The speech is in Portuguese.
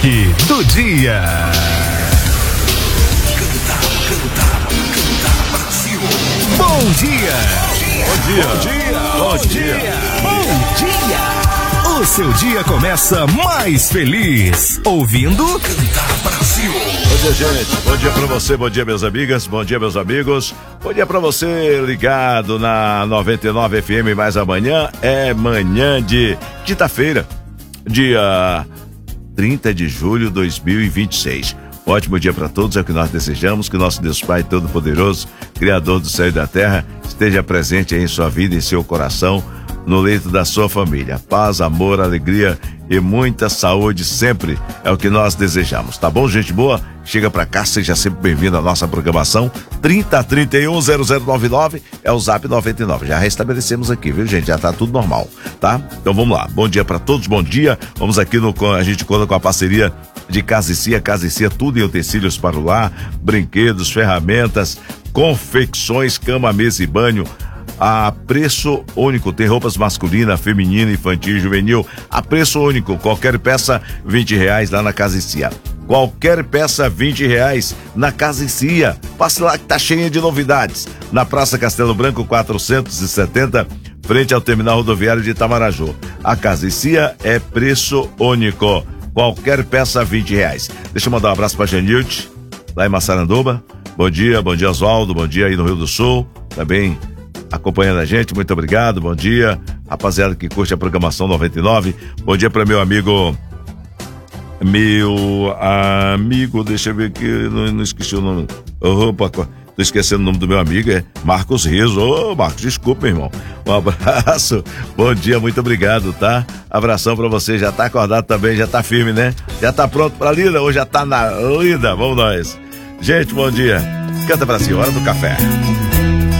do dia. Bom dia. Bom dia. O seu dia começa mais feliz ouvindo Cantar Brasil. Bom dia, gente. Bom dia pra você, bom dia, minhas amigas, bom dia, meus amigos. Bom dia pra você ligado na 99 FM, mas amanhã é manhã de quinta-feira, dia 30 de julho de 2026. Ótimo dia para todos, é o que nós desejamos, que nosso Deus Pai Todo-Poderoso, Criador do céu e da terra, esteja presente aí em sua vida, em seu coração, no leito da sua família. Paz, amor, alegria e muita saúde sempre é o que nós desejamos, tá bom, gente boa? Chega pra cá, seja sempre bem-vindo à nossa programação. 3031-0099 é o Zap 99. Já restabelecemos aqui, viu, gente? Já tá tudo normal, tá? Então vamos lá. Bom dia pra todos, bom dia. Vamos aqui a gente conta com a parceria de Casa e Cia, tudo em utensílios para o lar, brinquedos, ferramentas, confecções, cama, mesa e banho. A preço único, tem roupas masculina, feminina, infantil e juvenil, a preço único, qualquer peça R$20 lá na Casa e Cia. Qualquer peça R$20 na Casa e Cia. Passe lá que tá cheia de novidades. Na Praça Castelo Branco 470, frente ao terminal rodoviário de Itamaraju. A Casa e Cia é preço único. Qualquer peça R$20. Deixa eu mandar um abraço pra Janilde, lá em Massaranduba. Bom dia Oswaldo, bom dia aí no Rio do Sul, também acompanhando a gente, muito obrigado, bom dia, rapaziada que curte a programação 99, bom dia para meu amigo, deixa eu ver aqui, não esqueci o nome, opa, tô esquecendo o nome do meu amigo, é Marcos Riso. Ô, Marcos, desculpa, meu irmão, um abraço, bom dia, muito obrigado, tá? Abração pra você, já tá acordado também, já tá firme, né? Já tá pronto pra lida ou já tá na lida? Vamos nós. Gente, bom dia, Canta Brasil, hora do café.